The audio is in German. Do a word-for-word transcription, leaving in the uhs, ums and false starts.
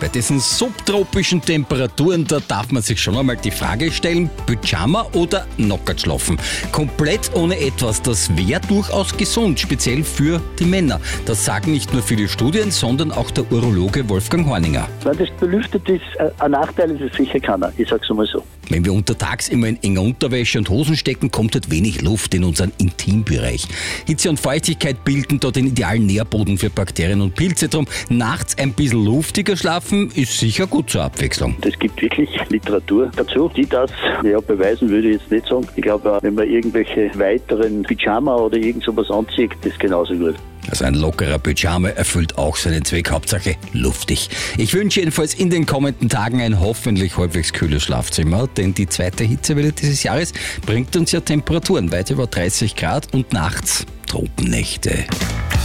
Bei diesen subtropischen Temperaturen, da darf man sich schon einmal die Frage stellen, Pyjama oder Knockout schlafen? Komplett ohne etwas, das wäre durchaus gesund, speziell für die Männer. Das sagen nicht nur viele Studien, sondern auch der Urologe Wolfgang Horninger. Wenn das belüftet ist, ein Nachteil ist es sicher keiner, ich sag's mal so. Wenn wir untertags immer in enger Unterwäsche und Hosen stecken, kommt halt wenig Luft in unseren Intimbereich. Hitze und Feuchtigkeit bilden dort den idealen Nährboden für Bakterien und Pilze. Drum nachts ein bisschen luftiger schlafen ist sicher gut zur Abwechslung. Es gibt wirklich Literatur dazu, die das ja, beweisen, würde ich jetzt nicht sagen. Ich glaube, wenn man irgendwelche weiteren Pyjama oder irgend sowas anzieht, das ist genauso gut. Also ein lockerer Pyjama erfüllt auch seinen Zweck, Hauptsache luftig. Ich wünsche jedenfalls in den kommenden Tagen ein hoffentlich halbwegs kühles Schlafzimmer, denn die zweite Hitzewelle dieses Jahres bringt uns ja Temperaturen weit über dreißig Grad und nachts Tropennächte.